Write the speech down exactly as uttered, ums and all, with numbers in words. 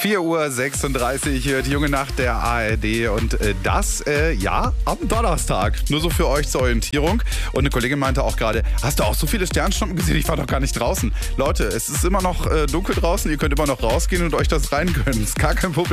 vier Uhr sechsunddreißig, die junge Nacht der A R D und äh, das, äh, ja, am Donnerstag. Nur so für euch zur Orientierung. Und eine Kollegin meinte auch gerade, hast du auch so viele Sternschnuppen gesehen? Ich war doch gar nicht draußen. Leute, es ist immer noch äh, dunkel draußen, ihr könnt immer noch rausgehen und euch das rein gönnen. Ist gar kein Problem.